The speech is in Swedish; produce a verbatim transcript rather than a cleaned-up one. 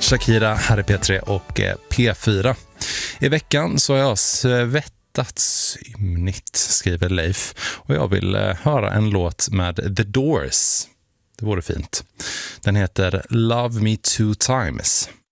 Shakira, här är P tre och P fyra. I veckan så har jag svettats ymnigt, skriver Leif. Och jag vill höra en låt med The Doors. Det vore fint. Den heter Love Me Two Times.